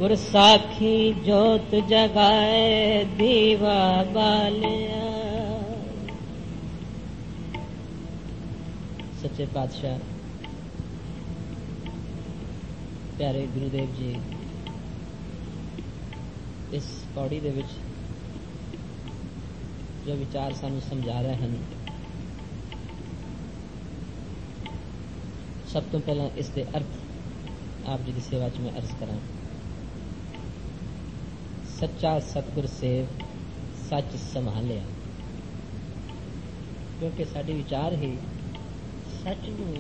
गुरसाखी जोत जगाए दीवा बालिया। सच्चे पातशाह प्यारे गुरुदेव जी इस पौड़ी दे विच जो विचार सानू समझा रहे हैं, सब तो पहला इसके अर्थ आप जी की सेवा च मैं अर्ज करा। सच्चा सतगुर सेव सच संभालिया, क्योंकि साडी विचार ही सच नूं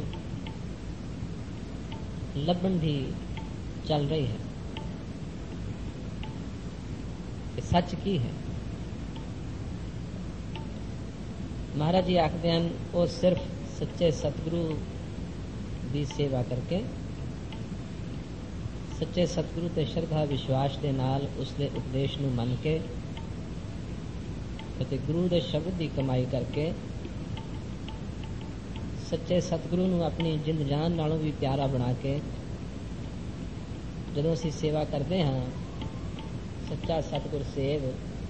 लभण दी चल रही है कि सच की है। महाराज जी आखदे हन वो सिर्फ सच्चे सतगुरु की सेवा करके, सच्चे सतगुरु ते श्रद्धा विश्वास के नाल उसके उपदेश नूं मन के ते गुरु दे शब्द की कमाई करके सच्चे सतगुरु नूं अपनी जिंद जान नालों भी प्यारा बना के जदों असीं सेवा करते हाँ, सच्चा सतगुर सेव,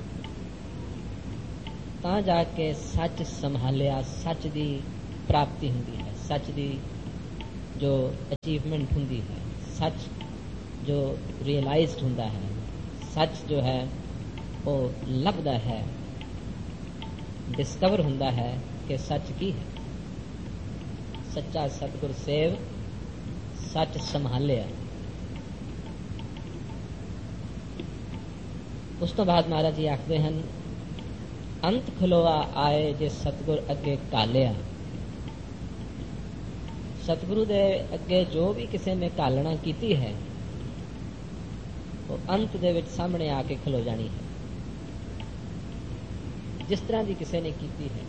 तां जाके सच संभालिया, सच की प्राप्ति हुंदी है, सच की जो अचीवमेंट हुंदी है, सच जो रियलाइज्ड हुंदा है, सच जो है वो लभदा है, डिस्कवर हुंदा है कि सच की है। सच्चा सतगुर सेव सच संभालिया। उस तो बाद महाराज जी आखते हैं अंत खलोआ आए जे सतगुर अगे कालिया। सतगुरु दे अगे जो भी किसी ने कालना कीती है वो अंत दे विच सामने आके खलो जानी है। जिस तरह की किसी ने कीती है,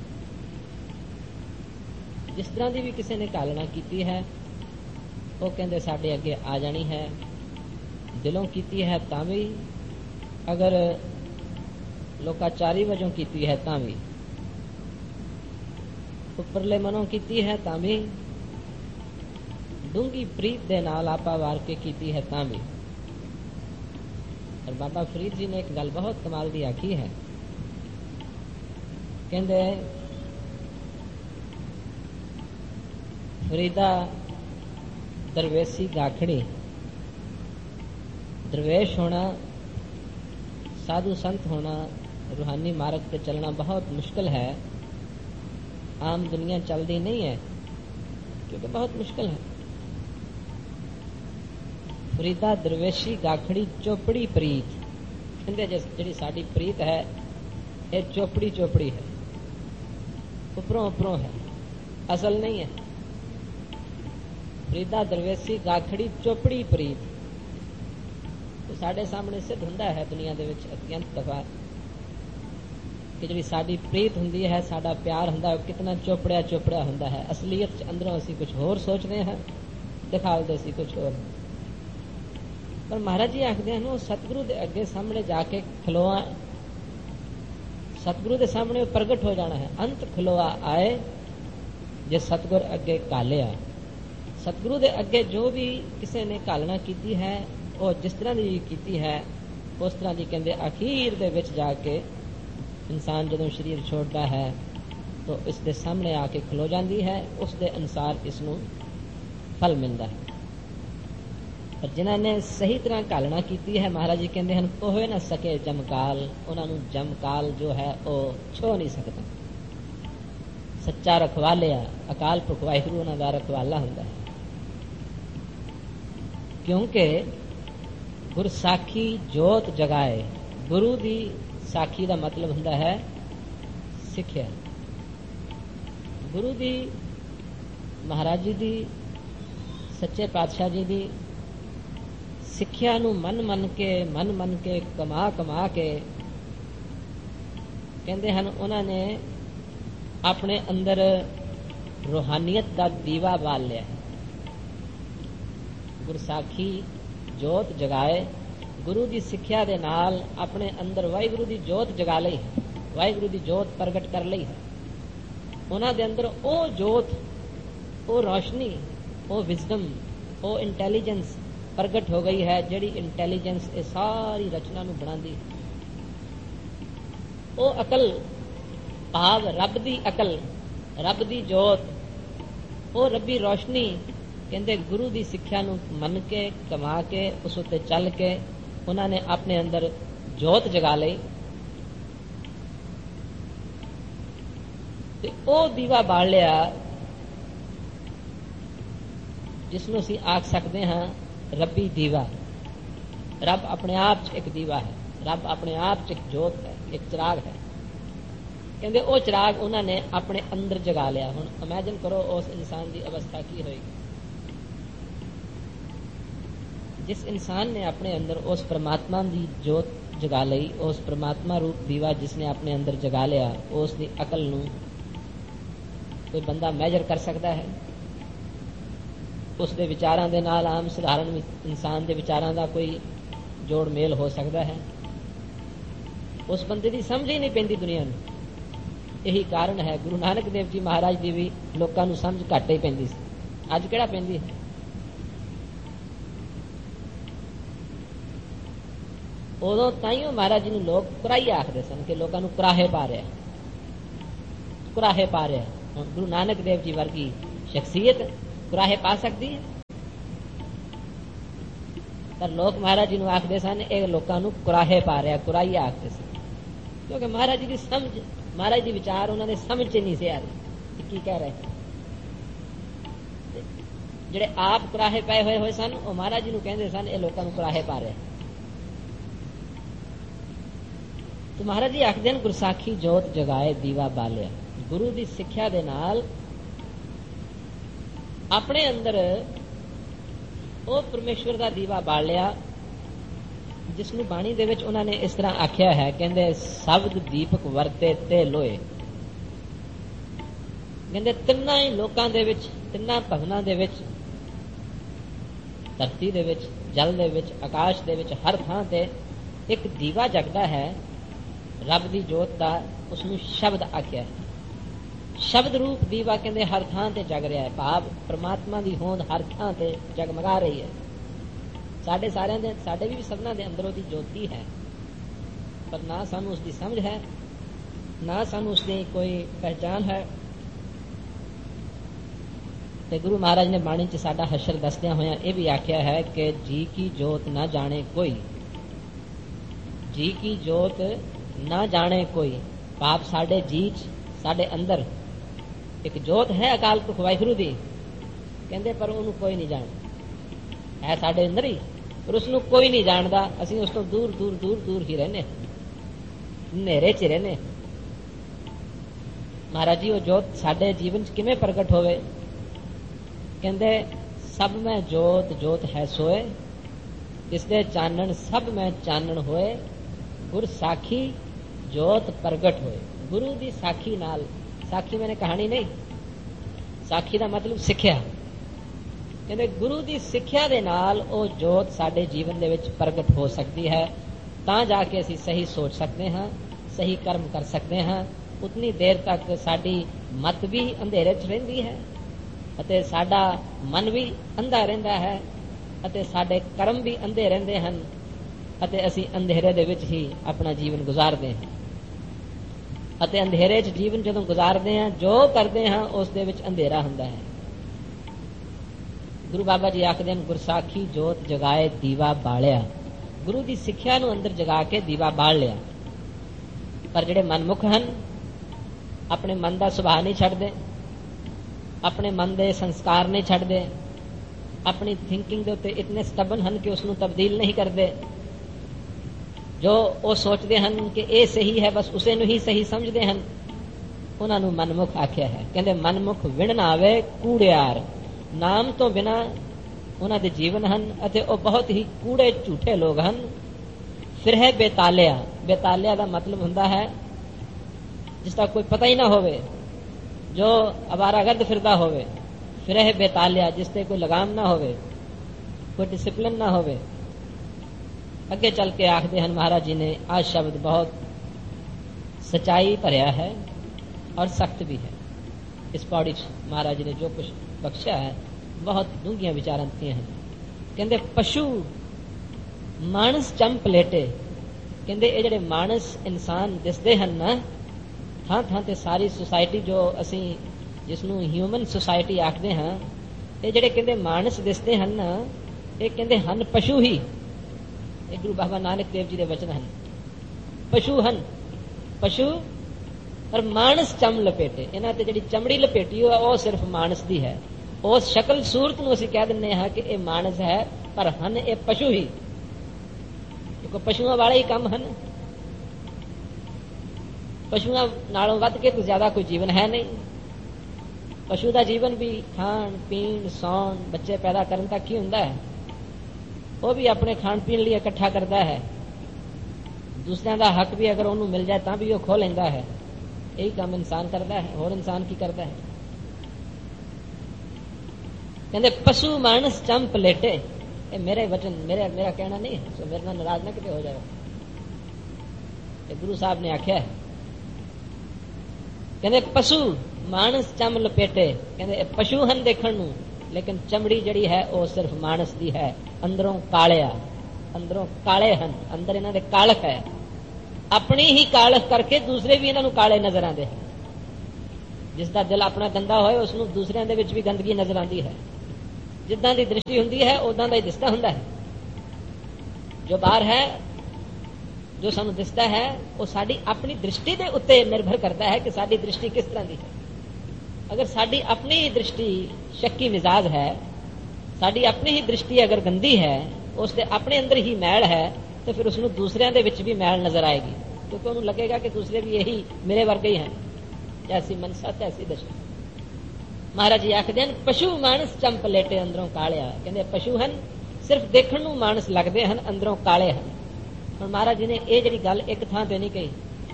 जिस तरह की भी किसी ने कालना कीती है वो कहते साडे अगे आ जानी है। दिलों कीती है तां भी, अगर लोकाचारी वजों कीती है तां भी, उपरले मनों कीती है तां भी, डूंगी प्रीत दे नाल आपा वार के कीती है तां भी। और बाबा फरीद जी ने एक गल बहुत कमाल दी आखी है, कहंदे फरीदा दरवेसी गाखड़ी, दरवेश होना, साधु संत होना, रूहानी मार्ग पे चलना बहुत मुश्किल है। आम दुनिया चलती नहीं है क्योंकि बहुत मुश्किल है। फरीदा दरवेशी गाखड़ी चोपड़ी प्रीत, कहते जी साड़ी प्रीत है ये चोपड़ी चोपड़ी है, उपरों उपरों है, असल नहीं है। फरीदा दरवेशी गाखड़ी चोपड़ी प्रीत, तो साढ़े सामने सिद्ध हुंदा है दुनिया दे विच अत्यंत दफा कि जिहड़ी साडी प्रीत हुंदी है, साडा प्यार हुंदा है, कितना चोपड़िया चोपड़िया हुंदा है। असलीयत च अंदरों असीं कुछ होर सोचते हैं, दिखालदे असीं कुछ होर। पर महाराज जी आखदे हन वो सतगुरु दे अगे सामने जाके खलोआ, सतगुरु दे सामने प्रगट हो जाना है। अंत खलोआ आए जे सतगुर अगे कालिया। सतगुरु दे अगे जो भी किसी ने कालना कीती है वो जिस तरह की कीती है उस तरह की कहते आखिर दे विच जाके इंसान जदों शरीर छोड़ता है तो इसके सामने आके खलो जाती है, उसके अनुसार इसनों फल मिलता है। पर जिन्होंने सही तरह कालना कीती है, महाराज जी कहते हैं कोहे ना सके जमकाल, उन्होंने जमकाल जो है वो छो नहीं सकता। सच्चा रखवालिया, अकाल पुरख वाहिगुरू उन्हां दा रखवाला हुंदा है। क्योंकि गुरसाखी जोत जगाए, गुरु दी साखी का मतलब हुंदा है सिक्ख्या। गुरु दी, महाराज जी दी, सच्चे पातशाह जी दी सिक्ख्या नूं मन मन के कमा कमा के कहते हैं उन्होंने अपने अंदर रूहानियत का दीवा बाल लिया है। गुरसाखी जोत जगाए, गुरु की सिक्ख्या दे नाल अपने अंदर वाहिगुरू की जोत जगा ली है, वाहिगुरू की जोत प्रगट कर ली है। उन्हां दे अंदर ओ जोत, ओ रोशनी, ओ विजडम, ओ इंटैलीजेंस, प्रगट हो गई है, जिहड़ी इंटैलीजेंस ये सारी रचना नूं बनांदी, वो अकल भाव रब दी अकल, रब दी जोत, वो रबी रोशनी कहंदे गुरु दी सिक्ख्या नूं मन के कमा के उस उत्ते चल के उन्होंने अपने अंदर जोत जगा लई ते ओ दीवा बाल लिया जिसनों असीं आख सकते हाँ रबी दीवा। रब अपने आप च एक दीवा है, रब अपने आप च एक जोत है, एक चिराग है। कहते वो चिराग उन्होंने अपने अंदर जगा लिया। हुण इमेजिन करो उस इंसान की अवस्था की होगी। जिस इंसान ने अपने अंदर उस परमात्मा की जोत जगा लई, उस परमात्मा रूप दीवा जिसने अपने अंदर जगा लिया, उसकी अकल नूं कोई बंदा मेजर कर सकता है? उसके विचारां दे नाल आम साधारण इंसान के विचारां का कोई जोड़ मेल हो सकता है? उस बंदे की समझ ही नहीं पैंदी दुनिया में। यही कारण है गुरु नानक देव जी महाराज की भी लोगों को समझ घट ही पैंदी सी, अज किहड़ा पैंदी है। उदों ताइयों महाराज जी नूं लोग कुराही आखदे सन कि लोगों को कुराहे पा रहा, कुराहे पा रहा। हुण गुरु नानक देव जी वर्गी शख्सियत कुराहे पा सकती है? पर लोग महाराज जी आखते सन ये लोगों को कुराहे पा रहा, कुराही आखते सन, क्योंकि महाराज जी की समझ, महाराज जी विचार उन्होंने समझ च नहीं से आ रहे की कह रहे। जेडे आप कुराहे पाए हुए हुए सन वो महाराज जी कहते सन ये लोगों को कुराहे पा रहे। तो महाराज जी आखते हैं गुरसाखी जोत जगाए दीवा बालिया। गुरु की सिक्ख्या दे नाल अपने अंदर वो परमेश्वर का दीवा बाल लिया जिसनों बाणी दे विच उन्होंने इस तरह आख्या है, कहते शब्द दीपक वरते ते लोए। कहते तिन्ना ही लोकां दे विच, तिन्ना भवनां दे विच, धरती दे विच, जल दे विच, आकाश दे विच, हर थां ते एक दीवा जगदा है रब दी जोत दा, उसनूं शब्द आख्या है। शब्द रूप दीवा कहते हर थां ते जग रहा है, भाव परमात्मा की होंद हर थां ते जगमगा रही है। साडे सारे दे, साडे भी सबना दे अंदर उसकी ज्योति है, पर ना सानू उसकी समझ है, ना सानू उसकी कोई पहचान है। ते गुरु महाराज ने बाणी च साडा हशर दसदियां होया यह भी आख्या है कि जी की जोत ना जाने कोई, जी की जोत ना जाने कोई। पाप साडे जी साडे अंदर एक जोत है अकाल पुरख वाहिगुरू दी, कहते पर उन्होंने कोई नहीं जानता है साडे अंदर ही, पर उसनों कोई नहीं जानता। असीं उस तो दूर दूर दूर दूर ही रहने, नेरे च रहने। महाराज जी वो जोत साडे जीवन च किवें प्रगट होवे? कहते सब में जोत जोत है सोए, इसदे चानण सब में चानण होए, गुर साखी जोत प्रगट होए। गुरु की साखी नाल, साखी मैंने कहानी नहीं, साखी का मतलब सिक्ख्या। कहते गुरु की सिक्ख्या दे नाल वो जोत साडे जीवन दे विच प्रगट हो सकती है, तां जाके असीं सही सोच सकते हैं, सही कर्म कर सकते हैं। उतनी देर तक साडी मत भी अंधेरे च रहिंदी है अते साडा मन भी अंधा रहिंदा है अते साडे कर्म भी अंधे रहिंदे हन अते असीं अंधेरे दे विच ही अपना जीवन गुजारदे हैं। अते अंधेरे च जीवन जदों गुजारते हैं, जो करते हैं उस दे विच अंधेरा हुंदा है। गुरु बाबा जी आखदे हैं गुरसाखी जोत जगाए दीवा बालिया। गुरु की सिक्ख्या नूं अंदर जगा के दीवा बाल लिया। पर जिहड़े मनमुख हन अपने मन का सुभाव नहीं छड्डदे, अपने मन के संस्कार नहीं छड्डदे, अपनी थिंकिंग के उत्ते इतने स्टबन हन कि उसनूं तब्दील नहीं करते। जो वो सोचते हैं कि ये सही है, बस उसे ही सही समझते हैं, उन्होंने मनमुख आख्या है। कहते मनमुख विण ना आवे कूड़ियार, नाम तो बिना उन्होंने जीवन हन अते वो बहुत ही कूड़े झूठे लोग हन। फिर है बेतालिया, बेतालिया का मतलब हुंदा है जिसका कोई पता ही ना होवे, जो अवारागर्द फिरदा होवे। फिर है बेतालिया जिससे कोई लगाम ना होवे, कोई डिसिप्लिन ना होवे। अगे चल के आखते हैं महाराज जी ने आज शब्द बहुत सच्चाई भरिया है और सख्त भी है। इस पौड़ी महाराज जी ने जो कुछ बख्शा है बहुत डूंघियां विचारां दित्तियां हैं। कहते पशु मानस चम पलेटे, कहते ये जिहड़े मानस इंसान दिसते हैं ना थां थां ते सारी सोसाइटी जो असी जिसनों ह्यूमन सोसाइटी आखते हैं, ये जिहड़े कहते मानस दिसते हैं ना ये कहते हन पशु ही। ये गुरु बाबा नानक देव जी के वचन हैं, पशु हन पशु पर मानस चम लपेटे, इन्हां ते जिहड़ी चमड़ी लपेटी है वह सिर्फ मानस दी है। उस शक्ल सूरत नूं असीं कह दिंदे हां कि ये मानस है पर हन ये पशु ही, क्योंकि पशुओं वाले ही काम हन। पशुओं नालों वध के कोई ज्यादा कोई जीवन है नहीं। पशु का जीवन भी खाण पीण सौण बच्चे पैदा करने तक ही हुंदा है। वो भी अपने खाण पीण लिए इकट्ठा करता है, दूसरों का हक भी अगर उन्होंने मिल जाए तो भी वो खो लेंदा है। यही काम इंसान करता है, और इंसान की करता है। कहते पशु मानस चम पलेटे, ये मेरे वचन मेरा कहना नहीं है, सो मेरे नाल नाराज ना किते हो जाए। ये गुरु साहब ने आख्या है। कहते पशु मानस चम लपेटे, कहते पशु हन देखण नूं लेकिन चमड़ी जड़ी है वो सिर्फ मानस दी है। अंदरों कालिया, अंदरों काले हन, अंदर इन्हां दे कालख है। अपनी ही कालख करके दूसरे भी इन्हां नूं काले नजर आते हैं। जिसका दिल अपना गंदा होए उसनूं दूसरिਆਂ ਦੇ ਵਿੱਚ भी गंदगी नजर आती है। जिद्दां दी दृष्टि हुंदी है उदां दा ही दिसदा हुंदा है। जो बाहर है जो सानूं दिसदा है वो साडी अपनी दृष्टि दे उत्ते निर्भर करता है कि साडी दृष्टि किस तरह की है। अगर साडी अपनी ही दृष्टि शक्की मिजाज है, साडी अपनी ही दृष्टि अगर गंदी है, उसके अपने अंदर ही मैल है, तो फिर उसनूं दूसरिਆਂ ਦੇ ਵਿੱਚ भी मैल नजर आएगी, क्योंकि उन्हें लगेगा कि दूसरे भी यही मेरे वर्गे ही हैं। जैसी मनसा तैसी दशा। महाराज जी आखदे हैं पशु मानस चम पलेटे अंदरों कालिया, कहते पशु हन सिर्फ देखण नूं मानस लगदे हन, अंदरों काले हन। हुण महाराज जी ने ये जिहड़ी गल एक थां ते नहीं कही,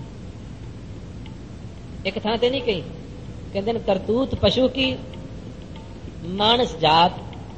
एक थां ते नहीं कही। कहते हैं करतूत पशु की मानस जात,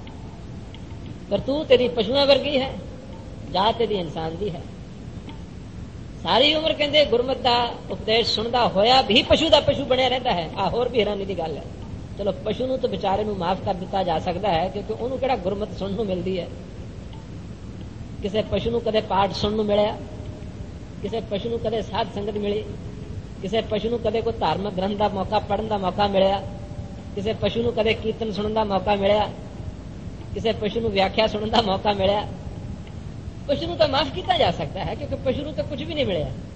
करतूत यदि पशुओं वर्गी है, जात यदि इंसान दी है। सारी उम्र कहते गुरमत का उपदेश सुनता होया भी पशु का पशु बनया रहता है। आ होर भी हैरानी की गल है। चलो पशु नूं तो बेचारे नूं माफ कर दिता जा सकता है, क्योंकि उन्होंने किहड़ा गुरमत सुनने नूं मिलती है। किसी पशु नूं कदे पाठ सुनने नूं मिलिया, किसी पशु नूं कदे साध संगत मिली, किसी पशु नूं कदे कोई धार्मिक ग्रंथ का मौका पढ़ने का मौका मिलिया, किसी पशु नूं कदे कीर्तन सुनने का मौका मिलिया, किसी पशु नूं व्याख्या सुनने का मौका मिलिया। पशु नूं तो माफ किया जा सकता है, क्योंकि पशु नूं तो कुछ भी नहीं मिलिया।